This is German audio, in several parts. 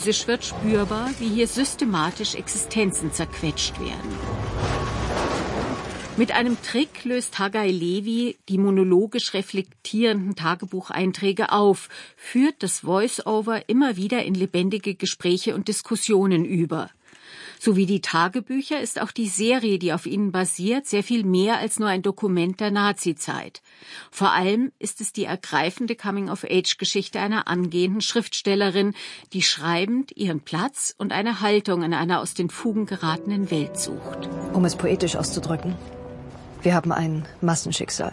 Physisch wird spürbar, wie hier systematisch Existenzen zerquetscht werden. Mit einem Trick löst Hagai Levi die monologisch reflektierenden Tagebucheinträge auf, führt das Voice-Over immer wieder in lebendige Gespräche und Diskussionen über. So wie die Tagebücher ist auch die Serie, die auf ihnen basiert, sehr viel mehr als nur ein Dokument der Nazizeit. Vor allem ist es die ergreifende Coming-of-Age-Geschichte einer angehenden Schriftstellerin, die schreibend ihren Platz und eine Haltung in einer aus den Fugen geratenen Welt sucht. Um es poetisch auszudrücken, wir haben ein Massenschicksal.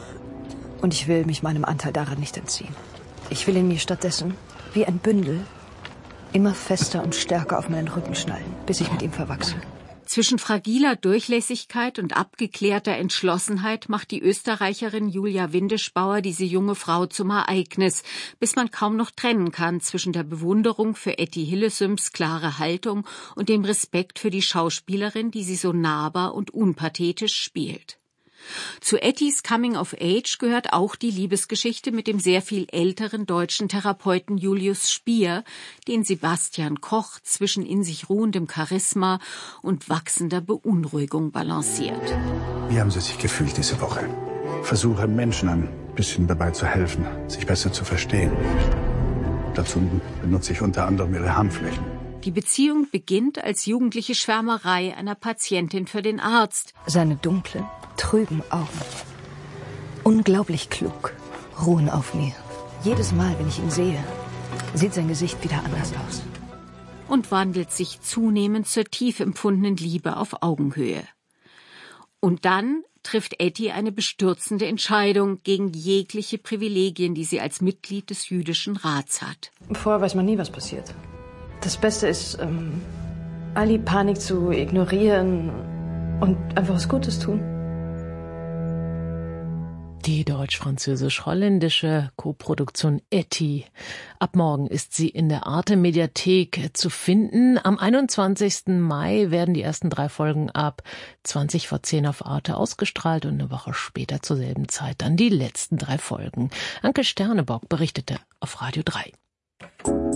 Und ich will mich meinem Anteil daran nicht entziehen. Ich will ihn mir stattdessen, wie ein Bündel, immer fester und stärker auf meinen Rücken schnallen, bis ich mit ihm verwachse. Zwischen fragiler Durchlässigkeit und abgeklärter Entschlossenheit macht die Österreicherin Julia Windischbauer diese junge Frau zum Ereignis, bis man kaum noch trennen kann zwischen der Bewunderung für Etty Hillesyms klare Haltung und dem Respekt für die Schauspielerin, die sie so nahbar und unpathetisch spielt. Zu Ettys Coming of Age gehört auch die Liebesgeschichte mit dem sehr viel älteren deutschen Therapeuten Julius Spier, den Sebastian Koch zwischen in sich ruhendem Charisma und wachsender Beunruhigung balanciert. Wie haben Sie sich gefühlt diese Woche? Versuche Menschen ein bisschen dabei zu helfen, sich besser zu verstehen. Dazu benutze ich unter anderem Ihre Handflächen. Die Beziehung beginnt als jugendliche Schwärmerei einer Patientin für den Arzt. Seine dunklen, trüben Augen, unglaublich klug, ruhen auf mir. Jedes Mal, wenn ich ihn sehe, sieht sein Gesicht wieder anders aus. Und wandelt sich zunehmend zur tief empfundenen Liebe auf Augenhöhe. Und dann trifft Etty eine bestürzende Entscheidung gegen jegliche Privilegien, die sie als Mitglied des jüdischen Rats hat. Vorher weiß man nie, was passiert. Das Beste ist, all die Panik zu ignorieren und einfach was Gutes tun. Die deutsch-französisch-holländische Koproduktion Etty. Ab morgen ist sie in der Arte-Mediathek zu finden. Am 21. Mai werden die ersten 3 Folgen ab 20:10 auf Arte ausgestrahlt und eine Woche später zur selben Zeit dann die letzten 3 Folgen. Anke Sternebock berichtete auf Radio 3.